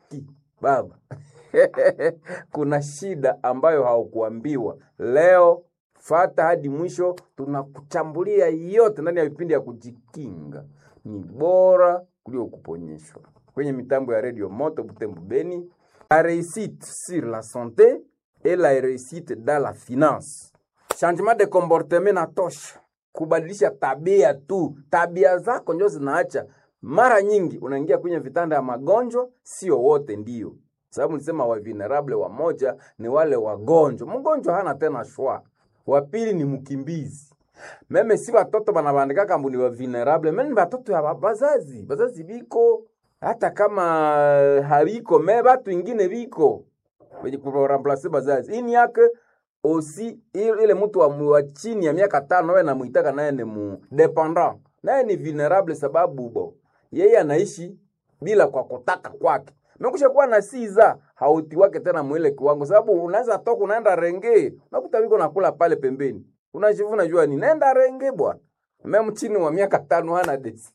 baba. Kuna shida ambayo haukuambiwa. Leo fata hadi mwisho, tunakuchambulia yote ndani ya vipindi ya kujikinga. Ni bora kuliko kuponyeshwa. Kwenye mitambo ya Radio Moto Butembo Beni, la réussite sur la santé et la réussite dans la finance. Changement de comportement na tosha. Kubadilisha tabia tu. Tabia zako ndio zinaacha. Mara nyingi unaingia kwenye vitanda ya magonjwa, sio wote ndio. Sababu nilisema wa vulnerable wa moja ni wale wagonjwa. Mgonjwa hana tena shwa. Wa pili ni mkimbizi. Meme si watoto banabandika kambu ni wa vulnerable, meme watoto ya bazazi. Bazazi biko hata kama hariko me batu ingine biko. Wenye kuramplace bazazi. Ini yake osi ile mtu wa chini ya miaka 5 wewe namuitaka naye ni mu dependant. Naye ni vulnerable sababu bo. Yeye anaishi bila kwa kutaka kwake. Mekusha kuwa na siza hauti wake tena mwele kiwango sababu unaweza toka unaenda renge unakuta wiko nakula pale pembeni. Unajivuna jua ni nenda renge bwana. Meme chini wa miaka 5 hana desi.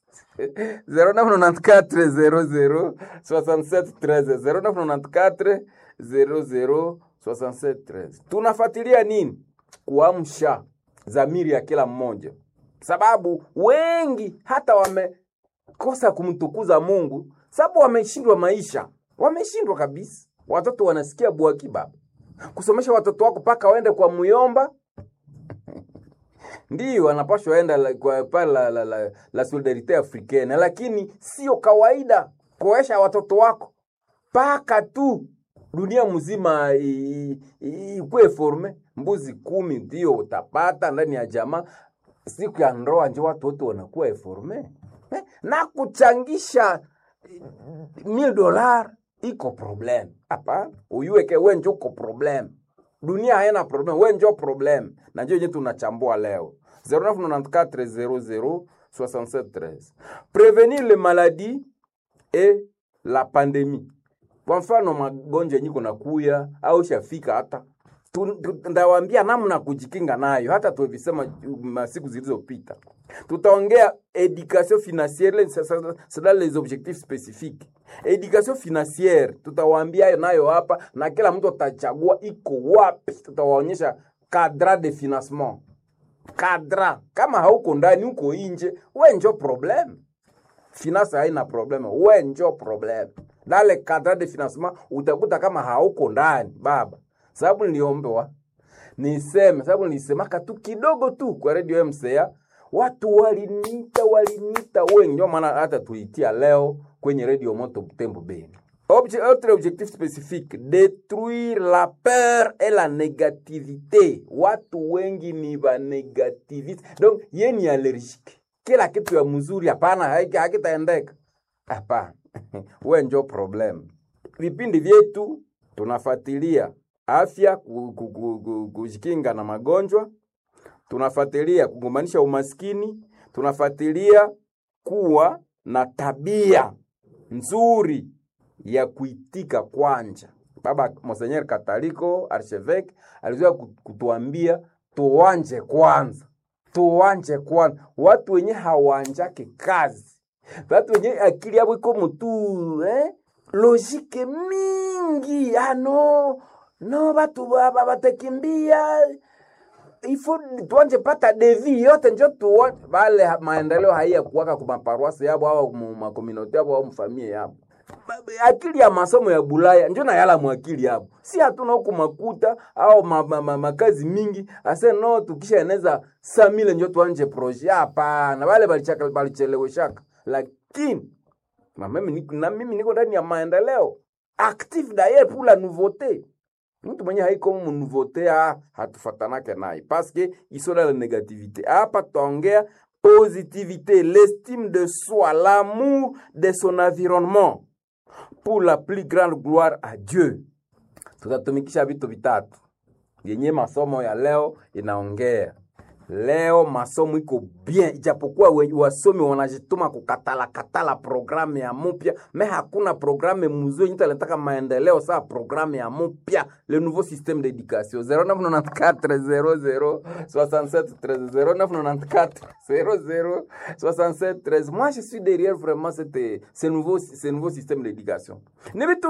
0994 00 6713. Tunafuatilia nini? Kuamsha dhamiri ya kila mmoja. Sababu wengi hata wamekosa kumtukuza Mungu sababu wameshindwa maisha. Wameshindwa kabisa. Watoto wanasikia buaki baba. Kusomesha watoto wako paka waende kwa muyomba. Ndio wanapaswa waenda kwa pala la solidarite africaine, lakini sio kawaida kuoesha watoto wako paka tu dunia mzima ikuwe forme. Mbuzi 10 ndio utapata ndani ya jamaa. Siku ya ndoa nje watoto wanakuwa informe. Na kuchangisha $1000 iko problem. Hapa uyueke wewe ndio uko problem. Dunia haina problem, wewe ndio problem. Na ndio yenyewe tunachambua leo. 0994 Prévenir les maladies et la pandémie. Kwa mfano magonjwa nyiko nakuya au shafika hata ndawaambia namna kujikinga nayo hata tulisema masiku zilizopita. Tutaongea éducation financière, c'est dans les objectifs spécifiques. Éducation financière tutawaambia nayo hapa na kila mtu atachagua iko wapi. Tutawaonyesha cadre de financement. Cadre kama hauko ndani uko nje, wewe ndio problem. Finance haina problem, wewe ndio problem. Dale cadre de financement utakuta kama hauko ndani baba. Sababu niliombewa niseme, sababu nilisemaka tu kidogo tu kwa Radio MCA, watu waliniita wengi, ndio maana hata tuitia leo kwenye Radio Moto Butembo Beni. Autre objectif spécifique, détruire la peur et la négativité. Watu wengi ni ba negativiste. Donc yeye ni allergique. Kila kitu ya mzuri hapana hakitaendeka. Hapana. Wewe ndio problem. Vipindi vyetu tunafuatilia afya, kujikinga na magonjwa, tunafuatilia kugombanisha umaskini, tunafuatilia kuwa na tabia nzuri ya kuitika kwanja. Baba Monseigneur Kataliko Archevêque alizoea kutuambia tuanje kwanza. Tuanje kwanza. Watu wenye hawanjake kazi. Watu wenye akili yao iko mtu, logique mingi. No watu batakimbia. Ifo tuanje pata devi yote njo tuone wale maendeleo haya kuwaka kwa paroisse yao au ma communauté yao au mfamilia yao. Akili ya masomo ya Bulaya njo na yala mwakili hapo. Si hatuna huko makuta au makazi mingi. Ase no tukisha eneza 100,000 njo tuanje projet hapa. Na wale balicheleweshaka. Lakini mimi niko ndani ya maendeleo. Actif d'ailleurs pour la nouveauté. Mtu mwenye haiko nouveauté hatufatanake naye parce que ils sont dans la négativité. Hapa tuongea positivité, l'estime de soi, l'amour de son environnement pour la plus grande gloire à Dieu. Tutatumikisha vitu vitatu yenye masomo ya leo inaongea. Leo masomo iko bien, ijapokuwa wasomi wanajituma kukatala programu ya mpya, mais hakuna programu mzuri nitaleta maendeleo saa programu ya mpya, le nouveau système d'éducation. 0994 00 67 13 0994 00 67 13. Moi je suis derrière vraiment ce nouveau système d'éducation.